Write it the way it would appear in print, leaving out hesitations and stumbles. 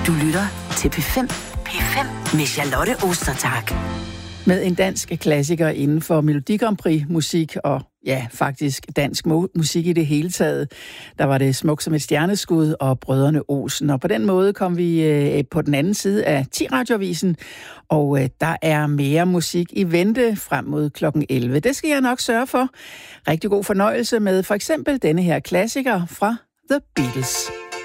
Du lytter til P5. P5 med Charlotte Ostertag. Med en dansk klassiker inden for Melodi Grand Prix musik og ja, faktisk dansk musik i det hele taget. Der var det Smuk som et stjerneskud og Brødrene Olsen. Og på den måde kom vi på den anden side af 10 Radioavisen, og der er mere musik i vente frem mod klokken 11. Det skal jeg nok sørge for. Rigtig god fornøjelse med for eksempel denne her klassiker fra The Beatles.